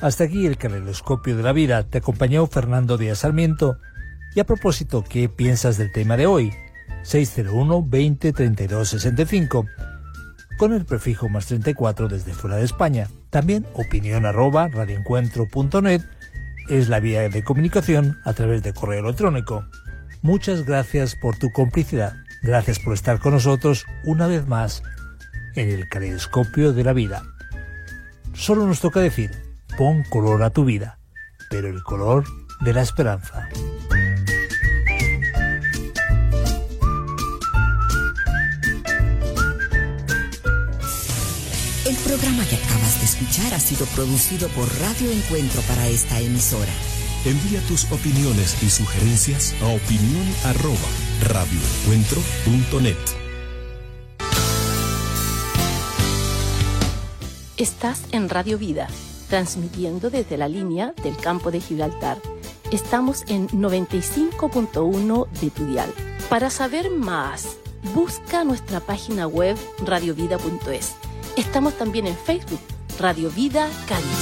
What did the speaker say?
Hasta aquí el Caleidoscopio de la Vida. Te acompañó Fernando Díaz Sarmiento. Y a propósito, ¿qué piensas del tema de hoy? 601-20-32-65, con el prefijo más 34 desde fuera de España. También opinión@radioencuentro.net es la vía de comunicación a través de correo electrónico. Muchas gracias por tu complicidad. Gracias por estar con nosotros una vez más en el Caleidoscopio de la Vida. Solo nos toca decir, pon color a tu vida, pero el color de la esperanza. El programa que acabas de escuchar ha sido producido por Radio Encuentro para esta emisora. Envía tus opiniones y sugerencias a opinión@radioencuentro.net. Estás en Radio Vida, transmitiendo desde la línea del campo de Gibraltar. Estamos en 95.1 de tu dial. Para saber más, busca nuestra página web radiovida.es. Estamos también en Facebook, Radio Vida Cádiz.